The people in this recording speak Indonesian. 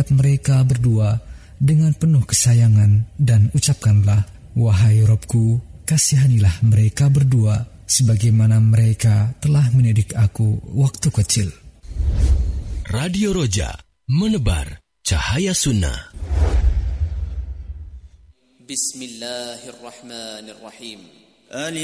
menghadap mereka berdua dengan penuh kesayangan dan ucapkanlah, "Wahai Robku, kasihanilah mereka berdua sebagaimana mereka telah mendidik aku waktu kecil." Radio Roja, menebar cahaya sunnah. Bismillahirrahmanirrahim.